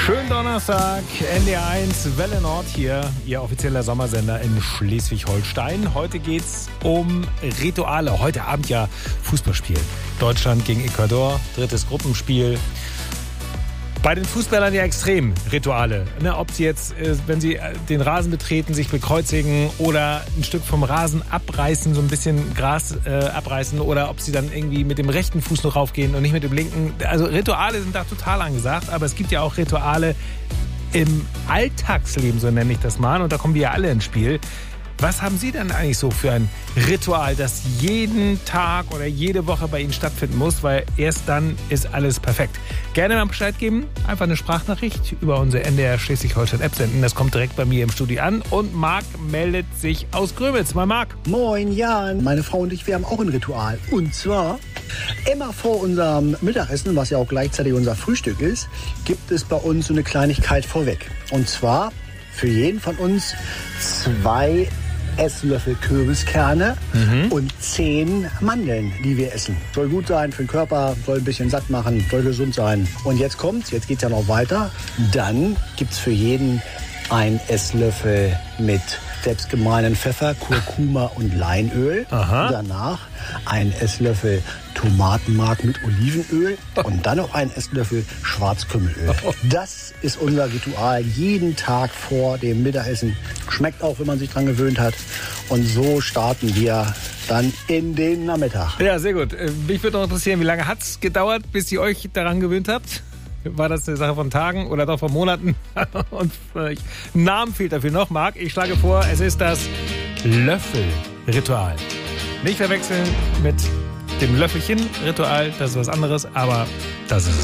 Schönen Donnerstag, NDR1 Welle Nord hier, Ihr offizieller Sommersender in Schleswig-Holstein. Heute geht's um Rituale. Heute Abend ja Fußballspiel. Deutschland gegen Ecuador, 3. Gruppenspiel. Bei den Fußballern ja extrem Rituale. Ne, ob sie jetzt, wenn sie den Rasen betreten, sich bekreuzigen oder ein Stück vom Rasen abreißen, so ein bisschen Gras abreißen, oder ob sie dann irgendwie mit dem rechten Fuß noch raufgehen und nicht mit dem linken. Also Rituale sind da total angesagt, aber es gibt ja auch Rituale im Alltagsleben, so nenne ich das mal. Und da kommen wir ja alle ins Spiel. Was haben Sie denn eigentlich so für ein Ritual, das jeden Tag oder jede Woche bei Ihnen stattfinden muss? Weil erst dann ist alles perfekt. Gerne mal Bescheid geben. Einfach eine Sprachnachricht über unsere NDR Schleswig-Holstein-App senden. Das kommt direkt bei mir im Studio an. Und Marc meldet sich aus Grömitz. Mal Marc. Moin Jan. Meine Frau und ich, wir haben auch ein Ritual. Und zwar immer vor unserem Mittagessen, was ja auch gleichzeitig unser Frühstück ist, gibt es bei uns so eine Kleinigkeit vorweg. Und zwar für jeden von uns 2 Esslöffel Kürbiskerne und 10 Mandeln, die wir essen. Soll gut sein für den Körper, soll ein bisschen satt machen, soll gesund sein. Und jetzt kommt's, jetzt geht's ja noch weiter. Dann gibt's für jeden einen Esslöffel mit selbstgemahlenen Pfeffer, Kurkuma und Leinöl. Aha. Danach ein Esslöffel Tomatenmark mit Olivenöl und dann noch ein Esslöffel Schwarzkümmelöl. Das ist unser Ritual jeden Tag vor dem Mittagessen. Schmeckt auch, wenn man sich dran gewöhnt hat. Und so starten wir dann in den Nachmittag. Ja, sehr gut. Mich würde noch interessieren, wie lange hat es gedauert, bis ihr euch daran gewöhnt habt? War das eine Sache von Tagen oder doch von Monaten? Und ein Namen fehlt dafür noch, Marc. Ich schlage vor, es ist das Löffelritual. Nicht verwechseln mit dem Löffelchen-Ritual, das ist was anderes, aber das ist es.